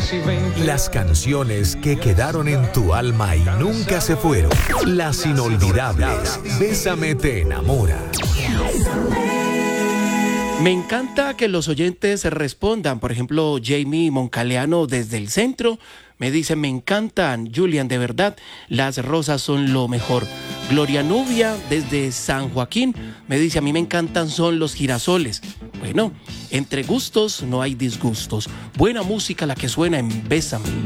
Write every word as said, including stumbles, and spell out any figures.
Las canciones que quedaron en tu alma y nunca se fueron. Las inolvidables. Bésame te enamora. Me encanta que los oyentes respondan. Por ejemplo, Jamie Moncaleano desde el centro me dice: me encantan, Julian, de verdad, las rosas son lo mejor. Gloria Nubia desde San Joaquín me dice: a mí me encantan son los girasoles. Bueno, entre gustos no hay disgustos. Buena música la que suena en Bésame.